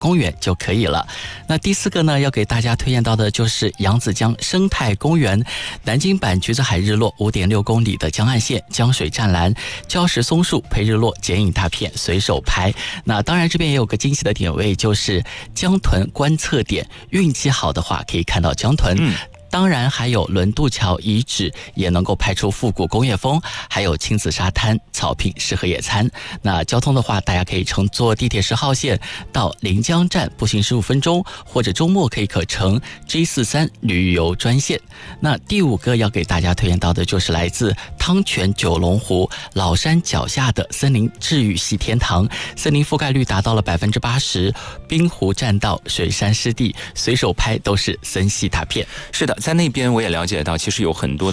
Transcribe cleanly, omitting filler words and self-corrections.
公园就可以了。那第4个呢，要给大家推荐到的就是扬子江生态公园，南京版橘子海日落5.6公里的江岸线，江水湛蓝，礁石松树陪日落，剪影大片，随手拍。那当然这边也有个惊喜的点位，就是江豚观测点，运气好的话可以看到江豚。当然还有轮渡桥遗址，也能够拍出复古工业风，还有亲子沙滩，草坪适合野餐。那交通的话，大家可以乘坐地铁10号线到临江站，步行15分钟，或者周末可乘 J43 旅游专线。那第5个要给大家推荐到的就是来自汤泉九龙湖老山脚下的森林治愈系天堂，森林覆盖率达到了80%，滨湖栈道、水山湿地，随手拍都是森系大片。 是的，在那边我也了解到，其实有很多的